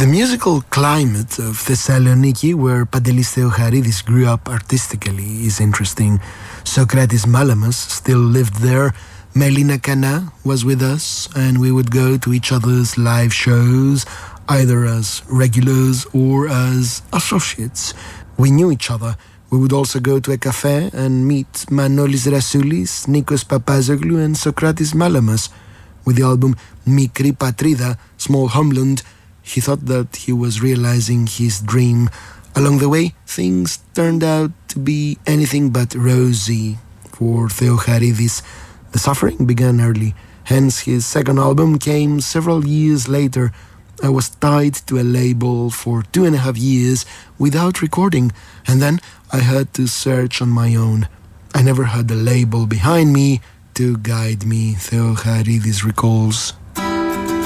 The musical climate of Thessaloniki, where Pantelis Theocharidis grew up artistically, is interesting. Socrates Malamas still lived there. Melina Kana was with us, and we would go to each other's live shows, either as regulars or as associates. We knew each other. We would also go to a cafe and meet Manolis Rasoulis, Nikos Papazoglou and Socrates Malamas. With the album Mikri Patrida, Small Homeland, he thought that he was realizing his dream. Along the way, things turned out to be anything but rosy for Theocharidis. The suffering began early, hence his second album came several years later. I was tied to a label for 2.5 years without recording, and then I had to search on my own. I never had a label behind me to guide me, Theocharidis recalls.